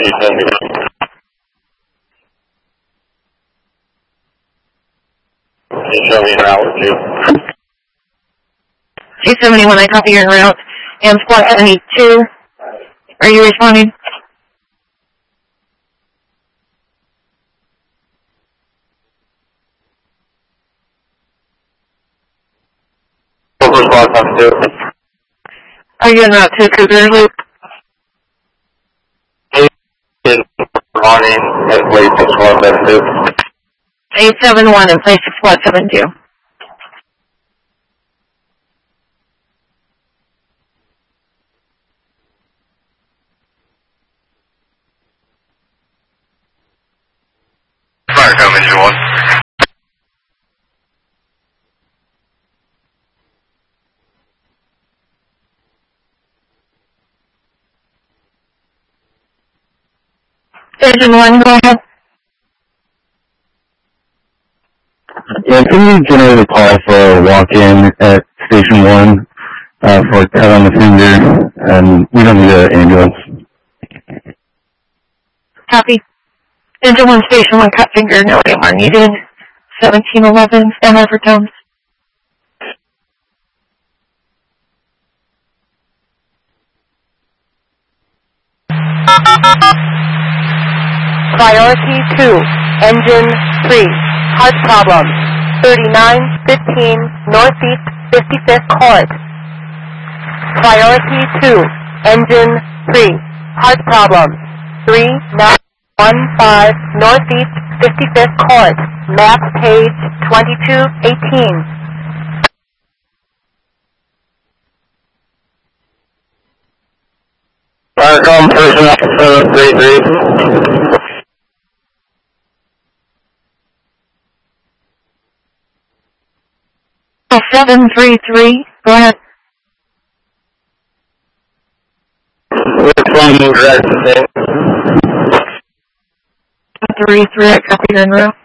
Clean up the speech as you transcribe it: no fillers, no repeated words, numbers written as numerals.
Show me an route, too. 271, I copy your route. And squad 72, are you responding? Squad 72. Are you en route to Cougar Loop? Morning, at place 6172. 871 in place 6172. Fire coming, engine 1. Engine 1, go ahead. Yeah, can you generate a call for a walk-in at Station 1 for a cut on the finger? And we don't need an ambulance. Copy. Engine 1, Station 1, cut finger, no AMR needed. 1711, stand by for tones. Priority 2, Engine 3, heart problem, 3915 Northeast 55th Court. Priority 2, Engine 3, heart problem, 3915 Northeast 55th Court, map page 2218. Firecom personnel 733. 733, go ahead. Which one will direct the thing? 33, I copy your en route.